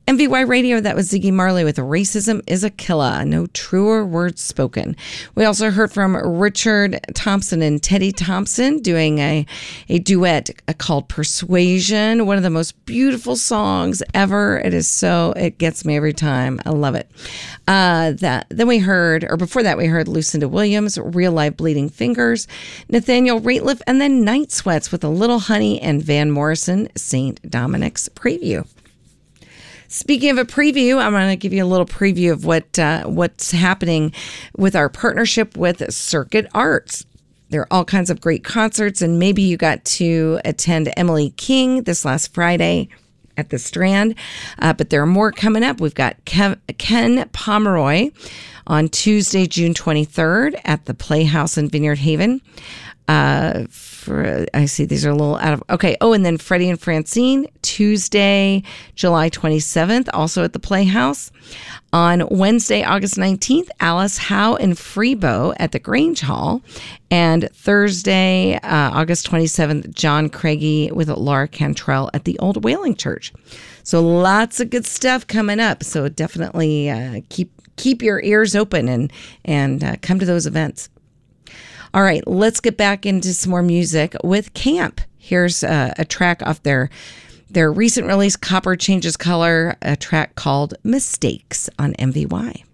MVY Radio, that was Ziggy Marley with Racism is a Killer. No truer words spoken. We also heard from Richard Thompson and Teddy Thompson doing a duet called Persuasion. One of the most beautiful songs ever. It gets me every time. I love it. Before that, we heard Lucinda Williams, Real Live Bleeding Fingers, Nathaniel Rateliff, and then Night Sweats with A Little Honey and Van Morrison, St. Dominic's Preview. Speaking of a preview, I'm going to give you a little preview of what's happening with our partnership with Circuit Arts. There are all kinds of great concerts, and maybe you got to attend Emily King this last Friday at the Strand, but there are more coming up. We've got Ken Pomeroy on Tuesday, June 23rd at the Playhouse in Vineyard Haven. I see these are a little out of, okay. Oh, and then Freddie and Francine, Tuesday, July 27th, also at the Playhouse. On Wednesday, August 19th, Alice Howe and Freebo at the Grange Hall. And Thursday, August 27th, John Craigie with Laura Cantrell at the Old Whaling Church. So lots of good stuff coming up. So definitely keep your ears open and come to those events. All right, let's get back into some more music with Camp. Here's a track off their recent release, Copper Changes Color, a track called Mistakes on MVY.